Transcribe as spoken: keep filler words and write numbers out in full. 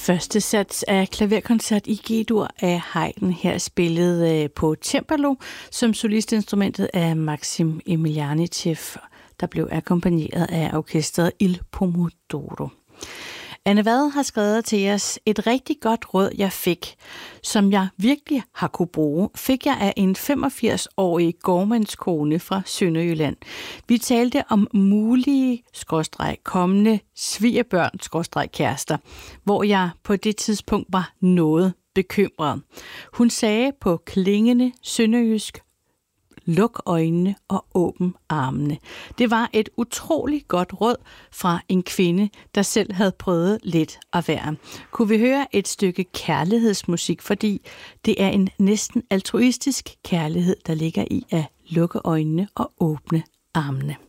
Første sats af klaverkoncert i G-dur af Haydn, her spillet på cembalo som solistinstrumentet af Maxim Emilianichev, der blev akkompagneret af orkestret Il Pomodoro. Anne Vad har skrevet til os: et rigtig godt råd, jeg fik, som jeg virkelig har kunne bruge, fik jeg af en femogfirs-årig gårdmandskone fra Sønderjylland. Vi talte om mulige, skråstreg, kommende svigerbørn, skråstreg, kærester, hvor jeg på det tidspunkt var noget bekymret. Hun sagde på klingende sønderjysk: luk øjnene og åbn armene. Det var et utroligt godt råd fra en kvinde, der selv havde prøvet lidt at være. Kunne vi høre et stykke kærlighedsmusik, fordi det er en næsten altruistisk kærlighed, der ligger i at lukke øjnene og åbne armene.